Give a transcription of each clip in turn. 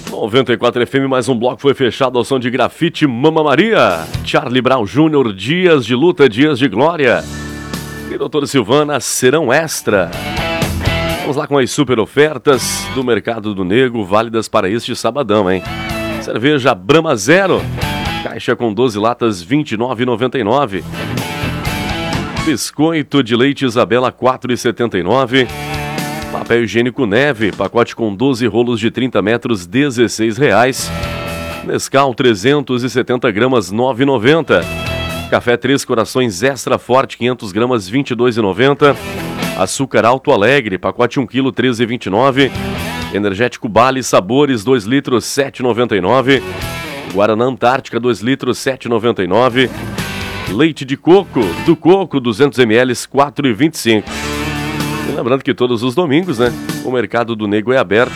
94 FM, mais um bloco foi fechado ao som de Grafite Mama Maria, Charlie Brown Jr., Dias de Luta, Dias de Glória e Doutora Silvana, Serão Extra. Vamos lá com as super ofertas do Mercado do Negro, válidas para este sabadão, hein? Cerveja Brahma Zero, caixa com 12 latas, R$ 29,99. Biscoito de leite Isabela, R$ 4,79. Papel higiênico Neve, pacote com 12 rolos de 30 metros, R$ 16,00. Nescau 370 gramas, R$ 9,90. Café Três Corações Extra Forte, 500 gramas, R$ 22,90. Açúcar Alto Alegre, pacote 1 kg, R$ 13,29. Energético Bali Sabores, 2 litros, R$ 7,99. Guaraná Antártica, 2 litros, R$ 7,99. Leite de coco, do coco, 200 ml, R$ 4,25. E lembrando que todos os domingos, né, o Mercado do Negro é aberto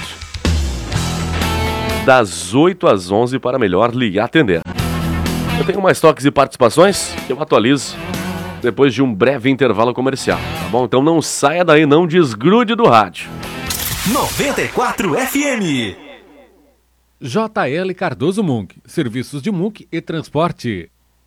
das 8 às 11 para melhor lhe atender. Eu tenho mais toques e participações que eu atualizo depois de um breve intervalo comercial, tá bom? Então não saia daí, não desgrude do rádio. 94 FM. JL Cardoso Munk, serviços de Munk e transporte.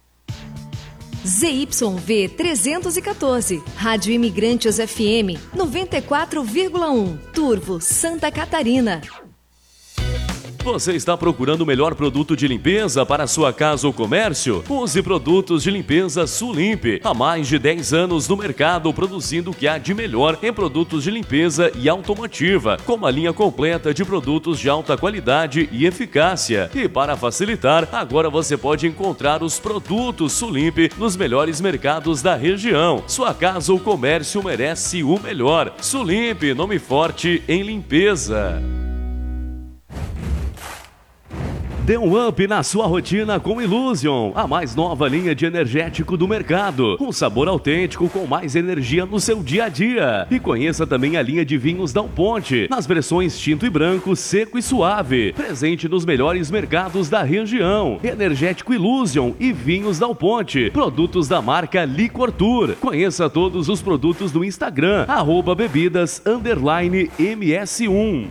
ZYV 314, Rádio Imigrantes FM 94,1, Turvo, Santa Catarina. Você está procurando o melhor produto de limpeza para sua casa ou comércio? Use produtos de limpeza Sulimp. Há mais de 10 anos no mercado, produzindo o que há de melhor em produtos de limpeza e automotiva, com uma linha completa de produtos de alta qualidade e eficácia. E para facilitar, agora você pode encontrar os produtos Sulimp nos melhores mercados da região. Sua casa ou comércio merece o melhor. Sulimp, nome forte em limpeza. Dê um up na sua rotina com Illusion, a mais nova linha de energético do mercado. Um sabor autêntico com mais energia no seu dia a dia. E conheça também a linha de vinhos Dal Ponte, nas versões tinto e branco, seco e suave. Presente nos melhores mercados da região. Energético Illusion e vinhos Dal Ponte. Produtos da marca Licor Tour. Conheça todos os produtos no Instagram, @bebidas_ms1.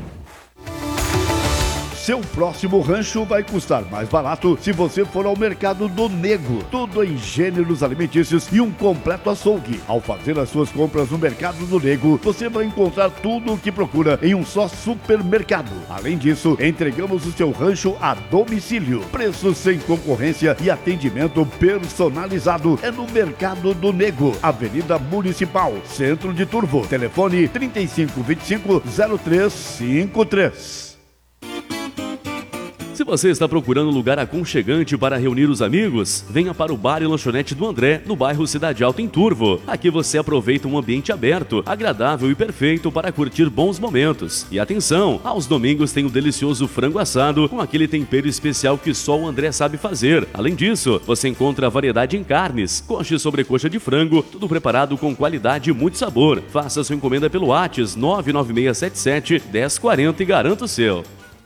Seu próximo rancho vai custar mais barato se você for ao Mercado do Negro. Tudo em gêneros alimentícios e um completo açougue. Ao fazer as suas compras no Mercado do Negro, você vai encontrar tudo o que procura em um só supermercado. Além disso, entregamos o seu rancho a domicílio. Preços sem concorrência e atendimento personalizado. É no Mercado do Negro, Avenida Municipal, Centro de Turvo. Telefone 3525-0353. Se você está procurando um lugar aconchegante para reunir os amigos, venha para o Bar e Lanchonete do André, no bairro Cidade Alta, em Turvo. Aqui você aproveita um ambiente aberto, agradável e perfeito para curtir bons momentos. E atenção, aos domingos tem o delicioso frango assado com aquele tempero especial que só o André sabe fazer. Além disso, você encontra variedade em carnes, coxa e sobrecoxa de frango, tudo preparado com qualidade e muito sabor. Faça sua encomenda pelo WhatsApp 99677-1040 e garanta o seu.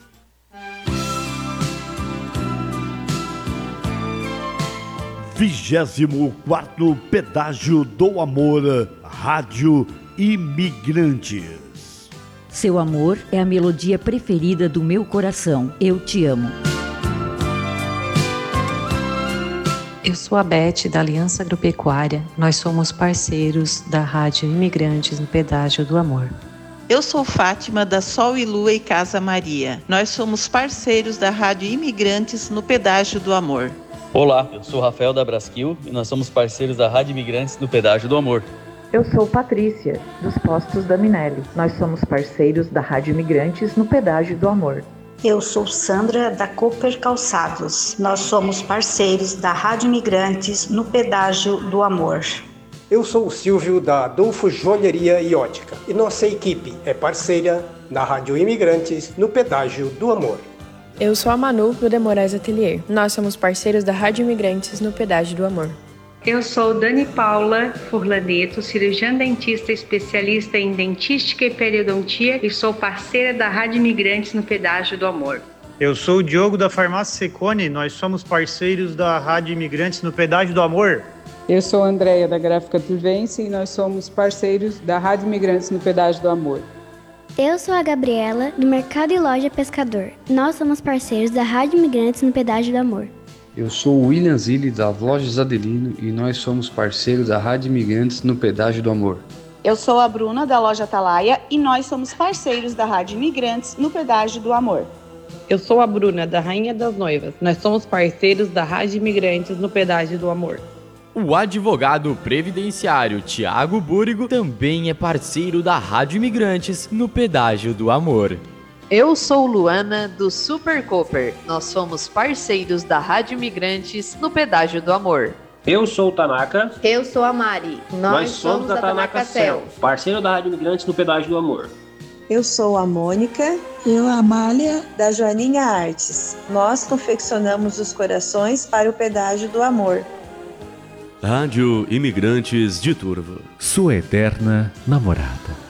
Vigésimo quarto Pedágio do Amor, Rádio Imigrantes. Seu amor é a melodia preferida do meu coração. Eu te amo. Eu sou a Beth, da Aliança Agropecuária. Nós somos parceiros da Rádio Imigrantes no Pedágio do Amor. Eu sou Fátima, da Sol e Lua e Casa Maria. Nós somos parceiros da Rádio Imigrantes no Pedágio do Amor. Olá, eu sou Rafael da Brasquil e nós somos parceiros da Rádio Imigrantes no Pedágio do Amor. Eu sou Patrícia, dos Postos da Minelli. Nós somos parceiros da Rádio Imigrantes no Pedágio do Amor. Eu sou Sandra, da Cooper Calçados. Nós somos parceiros da Rádio Imigrantes no Pedágio do Amor. Eu sou o Silvio, da Adolfo Joalheria e Ótica. E nossa equipe é parceira da Rádio Imigrantes no Pedágio do Amor. Eu sou a Manu, do Demorais Atelier. Nós somos parceiros da Rádio Imigrantes no Pedágio do Amor. Eu sou Dani Paula Furlaneto, cirurgiã dentista especialista em dentística e periodontia e sou parceira da Rádio Imigrantes no Pedágio do Amor. Eu sou o Diogo, da Farmácia Secone. Nós somos parceiros da Rádio Imigrantes no Pedágio do Amor. Eu sou a Andréia, da Gráfica Turvense, e nós somos parceiros da Rádio Imigrantes no Pedágio do Amor. Eu sou a Gabriela, do Mercado e Loja Pescador. Nós somos parceiros da Rádio Imigrantes no Pedágio do Amor. Eu sou o William Zilli, da Lojas Adelino, e nós somos parceiros da Rádio Imigrantes no Pedágio do Amor. Eu sou a Bruna, da Loja Atalaia, e nós somos parceiros da Rádio Imigrantes no Pedágio do Amor. Eu sou a Bruna, da Rainha das Noivas. Nós somos parceiros da Rádio Imigrantes no Pedágio do Amor. O advogado previdenciário Tiago Búrigo também é parceiro da Rádio Imigrantes no Pedágio do Amor. Eu sou Luana, do Super Cooper. Nós somos parceiros da Rádio Imigrantes no Pedágio do Amor. Eu sou o Tanaka. Eu sou a Mari. Nós somos da Tanaka Cell, parceiro da Rádio Imigrantes no Pedágio do Amor. Eu sou a Mônica. Eu, a Amália. Da Joaninha Artes. Nós confeccionamos os corações para o Pedágio do Amor. Rádio Imigrantes de Turvo. Sua eterna namorada.